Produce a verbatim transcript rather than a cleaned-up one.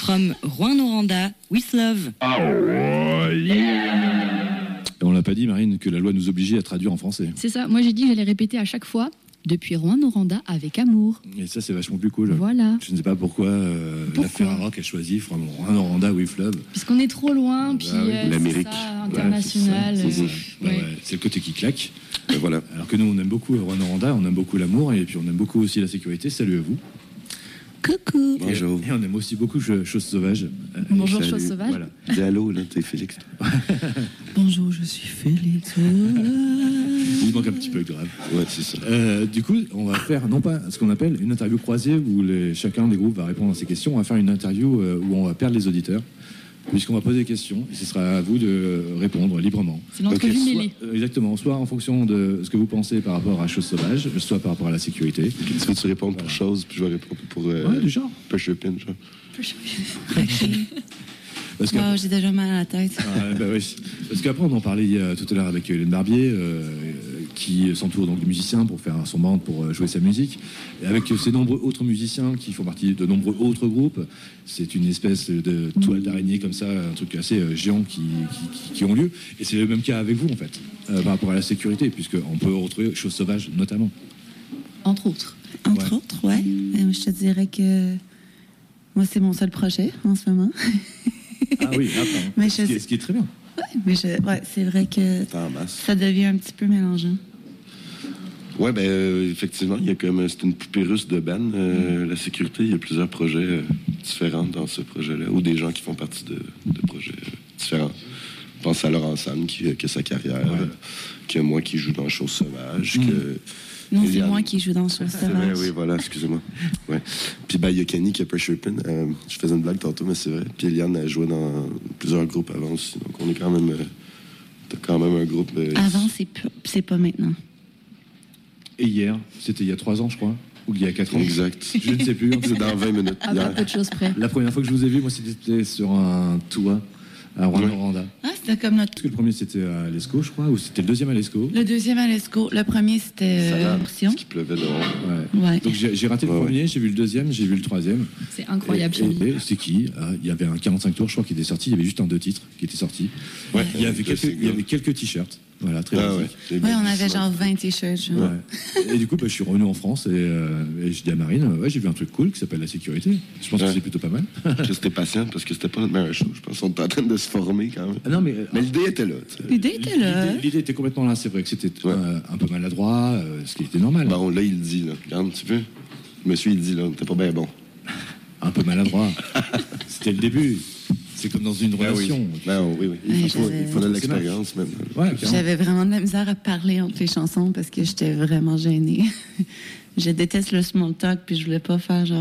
From Rouen-Noranda, with love. Oh, yeah. On l'a pas dit, Marine, que la loi nous obligeait à traduire en français. C'est ça. Moi, j'ai dit que j'allais répéter à chaque fois. Depuis Rouen-Noranda avec amour. Et ça, c'est vachement plus cool. Voilà. Je ne sais pas pourquoi, euh, pourquoi la Ferrara a choisi From Rouen-Noranda with love. Puisqu'on est trop loin, puis bah, oui. euh, l'Amérique. c'est ça, international. Ouais, c'est, ça, euh, c'est, ça. Ouais, ouais. ouais, c'est le côté qui claque. Et voilà. Alors que nous, on aime beaucoup Rouen-Noranda, on aime beaucoup l'amour, et puis on aime beaucoup aussi la sécurité. Salut à vous. Coucou. Bonjour. Et on aime aussi beaucoup Choses Sauvages. Bonjour, Salut. Choses Sauvages. Voilà. Dis allô, là, t'es Félix. Bonjour, je suis Félix. Il manque un petit peu grave. Ouais, c'est ça. Euh, du coup, on va faire, non pas ce qu'on appelle une interview croisée où les, chacun des groupes va répondre à ces questions. On va faire une interview euh, où on va perdre les auditeurs, puisqu'on va poser des questions et ce sera à vous de répondre librement. C'est l'entrevue Ok, mêlée. Soit, euh, exactement, soit en fonction de ce que vous pensez par rapport à Choses Sauvages, soit par rapport à la sécurité. Okay, tu veux-tu répondre pour chose, puis je vais répondre pour. Euh, Ouais, du genre. Pusher Pin, genre. Parce que, Wow, j'ai déjà mal à la tête. ah, bah oui. Parce qu'après, on en parlait euh, tout à l'heure avec Hélène Barbier, euh, qui s'entoure donc de musiciens pour faire son band, pour euh, jouer sa musique. Et avec ces nombreux autres musiciens qui font partie de nombreux autres groupes, c'est une espèce de toile d'araignée comme ça, un truc assez euh, géant qui, qui, qui, qui ont lieu. Et c'est le même cas avec vous, en fait, euh, par rapport à la sécurité, puisqu'on peut retrouver Choses Sauvages, notamment. Entre autres. Entre Ouais. autres, ouais. Euh, je te dirais que moi, c'est mon seul projet en ce moment. Ah oui, ah, pardon. Mais ce, je qui est, sais- ce qui est très bien. Ouais, mais je, ouais, c'est vrai que T'es en masse. ça devient un petit peu mélangeant. Ouais, ben, euh, effectivement, il y a comme. C'est une poupée russe de Ben. Euh, La sécurité, il y a plusieurs projets euh, différents dans ce projet-là, ou des gens qui font partie de, de projets euh, différents. Je pense à Laurent Sam, qui, qui a sa carrière, Ouais. euh, qu'il y a moi qui joue dans Choses Sauvages, Mm. que. Non, c'est Eliane- moi qui joue dans Choses C'est vrai, Sauvages. oui, voilà, excusez-moi. Ouais. Puis ben, il y a Kenny qui a Pressure Pin. Euh, je faisais une blague tantôt, mais c'est vrai. Puis Eliane a joué dans plusieurs groupes avant aussi. Donc on est quand même. Euh, t'as quand même un groupe. Euh, Avant, c'est, p- c'est pas maintenant. Et hier, c'était il y a trois ans, je crois, ou il y a quatre ans. Exact. Je ne sais plus. En tout C'est cas. dans vingt minutes. À hier. pas peu de choses près. La première fois que je vous ai vu, moi, c'était sur un toit à Rouen-Noranda. Ah, c'était comme notre. Parce que le premier, c'était à l'Esco, je crois, ou c'était le deuxième à l'Esco. Le deuxième à l'Esco. Le premier, c'était Ça euh, va, Option. parce qu'il pleuvait dehors. Ouais. Ouais. Donc j'ai j'ai raté le Ouais, ouais. premier, j'ai vu le deuxième, j'ai vu le troisième. C'est incroyable. Et, Charlie. et- et c'est qui Ah, il y avait un quarante-cinq tours, je crois, qui était sorti. Il y avait juste un deux titres qui était sorti. Ouais. Il y avait Euh, quelques, c'est il y avait quelques t-shirts. Voilà, très Ah ouais. basique. Les Ouais, on mecs, avait ils genre vingt t-shirts. genre. Ouais. Et du coup, bah, je suis revenu en France et, euh, et je dis à Marine, ouais, j'ai vu un truc cool qui s'appelle la sécurité. Je pense Ouais. que c'est plutôt pas mal. sont- Restez patient parce que c'était pas notre meilleure show. Je pense qu'on était en train de se former quand même. Ah non, mais, Mais l'idée était là. tu sais. L'idée était là. L'idée, l'idée était complètement là. C'est vrai que c'était Ouais. euh, un peu maladroit, euh, ce qui était normal. Bon, là, il le dit. Là. Regarde, tu veux? Monsieur, il dit, là, t'es pas bien bon. Un peu maladroit. C'était le début. C'est comme dans une Ben oui. relation. Ben oui, oui. Il Ouais, faut, j'avais- il faut de l'expérience même. Ouais, carrément. J'avais vraiment de la misère à parler entre les chansons parce que j'étais vraiment gênée. Je déteste le small talk puis je voulais pas faire genre